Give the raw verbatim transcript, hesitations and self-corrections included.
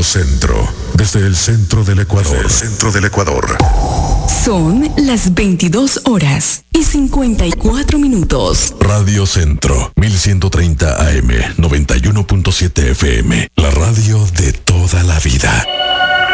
Centro, desde el centro del Ecuador. Desde el centro del Ecuador. Son las veintidós horas y cincuenta y cuatro minutos. Radio Centro, mil ciento treinta A M, noventa y uno punto siete F M. La radio de toda la vida.